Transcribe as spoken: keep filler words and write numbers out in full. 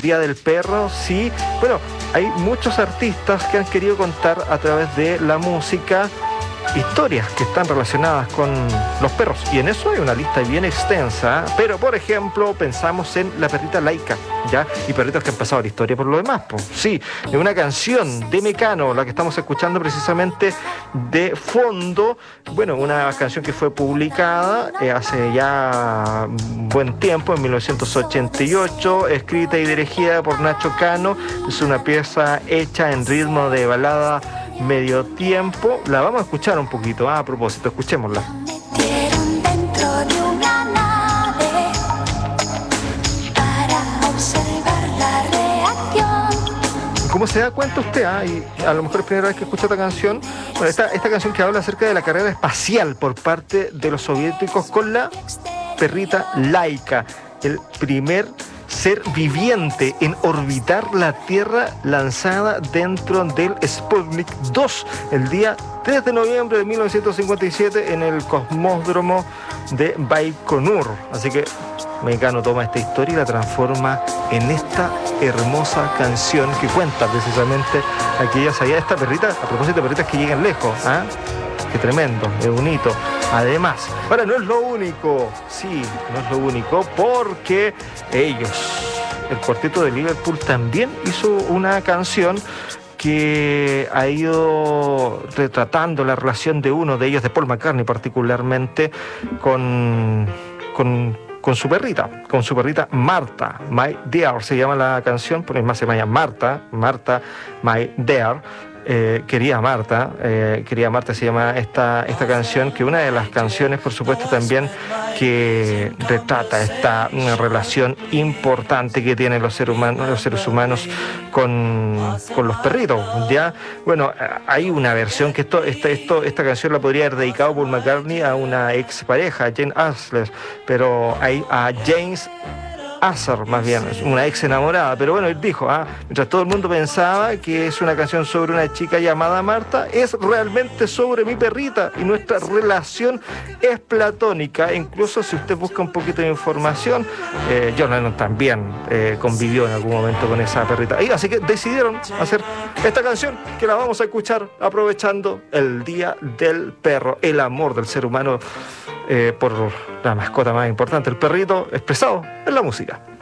Día del Perro, sí. Bueno, hay muchos artistas que han querido contar a través de la música historias que están relacionadas con los perros, y en eso hay una lista bien extensa, pero por ejemplo pensamos en la perrita Laika, ¿ya? Y perritos que han pasado la historia por lo demás, pues sí, en una canción de Mecano, la que estamos escuchando precisamente de fondo, bueno, una canción que fue publicada eh, hace ya buen tiempo, en mil novecientos ochenta y ocho, escrita y dirigida por Nacho Cano, es una pieza hecha en ritmo de balada medio tiempo. La vamos a escuchar un poquito, ah, a propósito, escuchémosla. Metieron dentro de una nave para observar la reacción. ¿Cómo se da cuenta usted? Ah, y a lo mejor es la primera vez que escucha esta canción. Bueno, esta, esta canción que habla acerca de la carrera espacial por parte de los soviéticos con la perrita Laika, el primer ser viviente en orbitar la Tierra, lanzada dentro del Sputnik dos el día tres de noviembre de mil novecientos cincuenta y siete en el cosmódromo de Baikonur. Así que Mecano toma esta historia y la transforma en esta hermosa canción que cuenta precisamente aquellas allá, esta perrita, a propósito de perritas que llegan lejos, ¿ah? Qué tremendo, es un hito. Además, ahora no es lo único, sí, no es lo único, porque ellos, el cuarteto de Liverpool, también hizo una canción que ha ido retratando la relación de uno de ellos, de Paul McCartney particularmente, con, con, con su perrita, con su perrita Marta, My Dear, se llama la canción, por más se llama Marta, Marta, My Dear. Eh, quería Marta, eh, quería Marta se llama esta, esta canción, que una de las canciones, por supuesto, también que retrata esta una relación importante que tienen los seres humanos, los seres humanos con, con los perritos, ¿ya? Bueno, hay una versión que esto, esta, esto, esta canción la podría haber dedicado Paul McCartney a una expareja, Jane Asher, pero hay a James Asher, más bien, una ex enamorada, pero bueno, él dijo, ah, mientras todo el mundo pensaba que es una canción sobre una chica llamada Marta, es realmente sobre mi perrita, y nuestra relación es platónica. Incluso si usted busca un poquito de información, eh, John Lennon también eh, convivió en algún momento con esa perrita, y así que decidieron hacer esta canción, que la vamos a escuchar aprovechando el Día del Perro, el amor del ser humano Eh, por la mascota más importante, el perrito, expresado en la música.